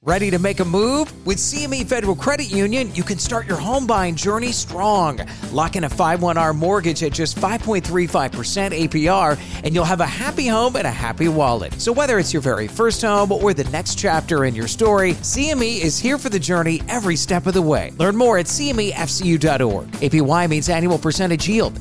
Ready to make a move? With CME Federal Credit Union, you can start your home buying journey strong. Lock in a 5/1R mortgage at just 5.35% APR, and you'll have a happy home and a happy wallet. So whether it's your very first home or the next chapter in your story, CME is here for the journey every step of the way. Learn more at cmefcu.org. APY means annual percentage yield.